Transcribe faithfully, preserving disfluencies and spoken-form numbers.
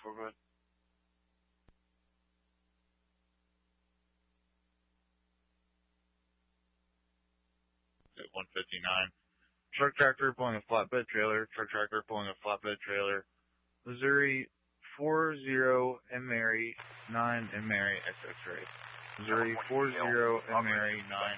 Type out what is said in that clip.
for good. At one fifty-nine. Truck tractor pulling a flatbed trailer. Truck tractor pulling a flatbed trailer. Missouri four zero M Mary nine M Mary X X-ray. Missouri four zero M Mary nine